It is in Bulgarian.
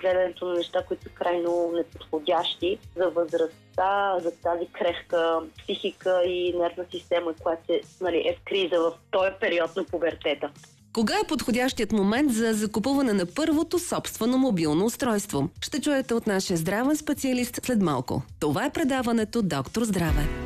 гледането на неща, които са крайно неподходящи за възрастта, за тази крехка психика и нервна система, която е в криза в този период на пубертета. Кога е подходящият момент за закупуване на първото собствено мобилно устройство? Ще чуете от нашия здравен специалист след малко. Това е предаването Доктор Здраве.